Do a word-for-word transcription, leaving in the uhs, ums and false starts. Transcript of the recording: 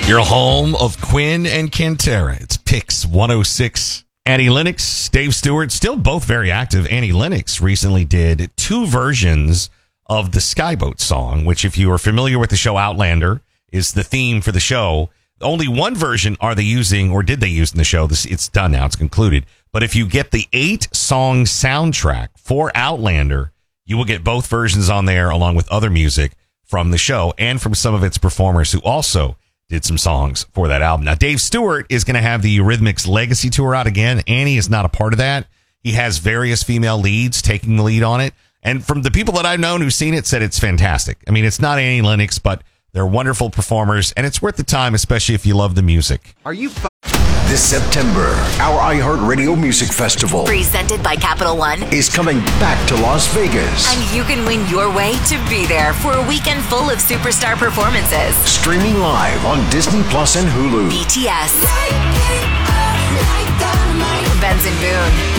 Your home of Quinn and Cantera. It's Pix one oh six. Annie Lennox, Dave Stewart, still both very active. Annie Lennox recently did two versions of the Skyboat song, which, if you are familiar with the show Outlander, is the theme for the show. Only one version are they using, or did they use in the show? This, it's done now. It's concluded. But if you get the eight-song soundtrack for Outlander, you will get both versions on there, along with other music from the show and from some of its performers who also did some songs for that album. Now, Dave Stewart is going to have the Eurythmics Legacy Tour out again. Annie is not a part of that. He has various female leads taking the lead on it. And from the people that I've known who've seen it, said it's fantastic. I mean, it's not Annie Lennox, but they're wonderful performers, and it's worth the time, especially if you love the music. Are you... F- This September, our iHeartRadio Music Festival, presented by Capital One, is coming back to Las Vegas. And you can win your way to be there for a weekend full of superstar performances. Streaming live on Disney Plus and Hulu. B T S, Benson Boone,